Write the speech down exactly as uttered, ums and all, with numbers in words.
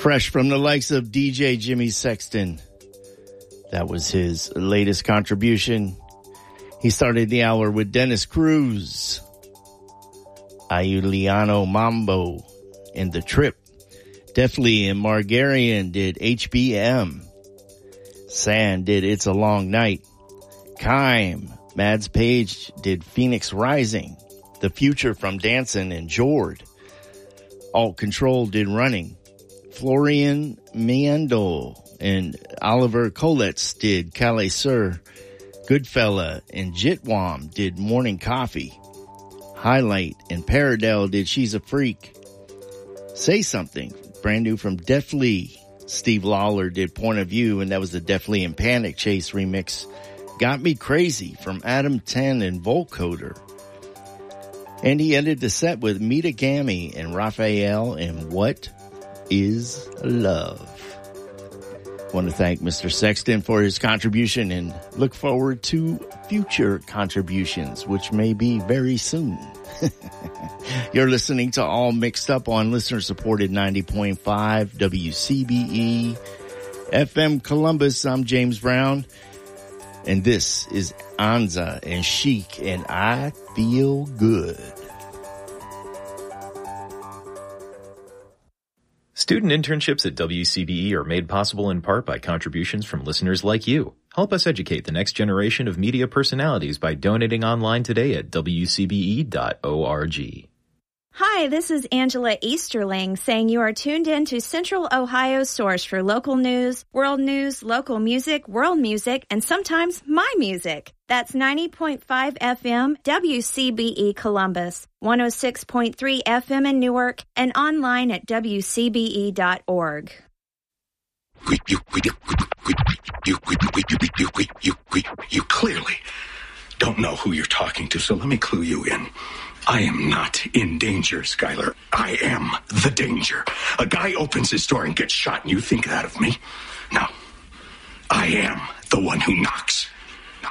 Fresh from the likes of D J Jimmy Sexton. That was his latest contribution. He started the hour with Dennis Cruz, Ayuliano Mambo, and The Trip. Def Lee and Margarian did H B M. Sand did It's a Long Night. Kime, Mads Page did Phoenix Rising. The Future from Dancin' and Jord. Alt Control did Running. Florian Miendo and Oliver Koletz did Calais Sur. Goodfella and Jitwam did Morning Coffee. Highlight and Paradell did She's a Freak. Say Something, brand new from Def Lee. Steve Lawler did Point of View, and that was the Def Lee and Panic Chase remix. Got Me Crazy from Adam ten and Volcoder. And he ended the set with Mita Gami and Raphael and What is Love. I want to thank Mister Sexton for his contribution and look forward to future contributions, which may be very soon. You're listening to All Mixed Up on listener-supported ninety point five W C B E F M Columbus. I'm James Brown, and this is Anza and Chic, and I Feel Good. Student internships at W C B E are made possible in part by contributions from listeners like you. Help us educate the next generation of media personalities by donating online today at w c b e dot org. Hi, this is Angela Easterling saying you are tuned in to Central Ohio's source for local news, world news, local music, world music, and sometimes my music. That's ninety point five F M W C B E Columbus, one oh six point three F M in Newark, and online at w c b e dot org. You, you, you, you clearly don't know who you're talking to, so let me clue you in. I am not in danger, Skylar. I am the danger. A guy opens his door and gets shot, and you think that of me? No. I am the one who knocks.